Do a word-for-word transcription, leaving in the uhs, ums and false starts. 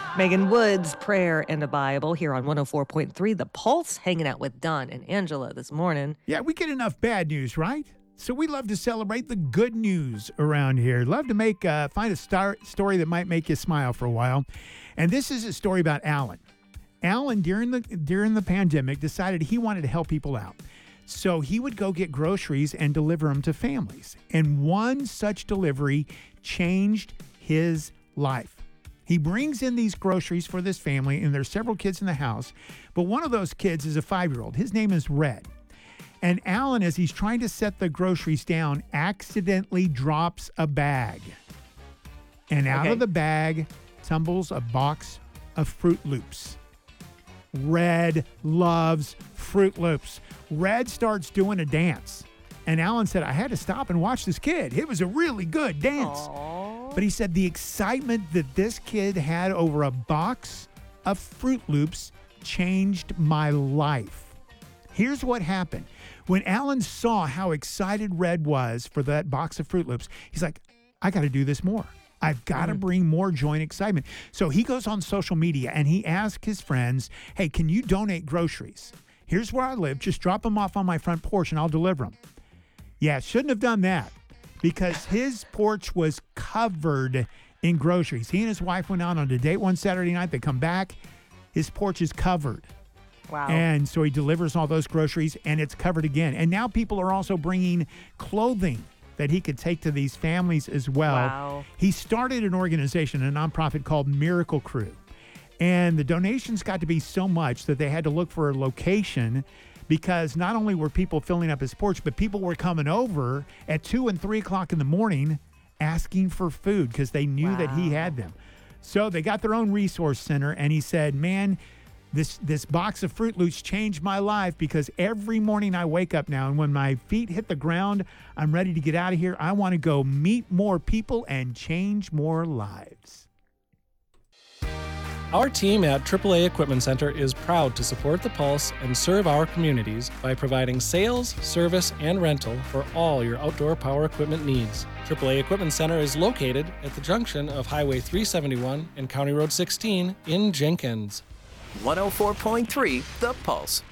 Megan Woods, Prayer and a Bible here on one oh four point three The Pulse, hanging out with Don and Angela this morning. Yeah, we get enough bad news, right? So we love to celebrate the good news around here. Love to make uh, find a star- story that might make you smile for a while. And this is a story about Alan. Alan, during the during the pandemic, decided he wanted to help people out. So he would go get groceries and deliver them to families. And one such delivery changed his life. He brings in these groceries for this family, and there's several kids in the house. But one of those kids is a five-year-old. His name is Red. And Alan, as he's trying to set the groceries down, accidentally drops a bag. And out Okay. of the bag tumbles a box of Fruit Loops. Red loves Fruit Loops. Red starts doing a dance. And Alan said, I had to stop and watch this kid. It was a really good dance. Aww. But he said the excitement that this kid had over a box of Fruit Loops changed my life. Here's what happened. When Alan saw how excited Red was for that box of Fruit Loops, he's like, I got to do this more. I've got to bring more joy and excitement. So he goes on social media and he asks his friends, hey, can you donate groceries? Here's where I live. Just drop them off on my front porch and I'll deliver them. Yeah, shouldn't have done that because his porch was covered in groceries. He and his wife went out on a date one Saturday night. They come back. His porch is covered. Wow. And so he delivers all those groceries and it's covered again. And now people are also bringing clothing that he could take to these families as well. Wow. He started an organization, a nonprofit called Miracle Crew. And the donations got to be so much that they had to look for a location because not only were people filling up his porch, but people were coming over at two and three o'clock in the morning asking for food because they knew Wow. that he had them. So they got their own resource center. And he said, man, This this box of Fruit Loops changed my life because every morning I wake up now and when my feet hit the ground, I'm ready to get out of here. I want to go meet more people and change more lives. Our team at triple A Equipment Center is proud to support the Pulse and serve our communities by providing sales, service, and rental for all your outdoor power equipment needs. triple A Equipment Center is located at the junction of Highway three seventy-one and County Road sixteen in Jenkins. one oh four point three The Pulse.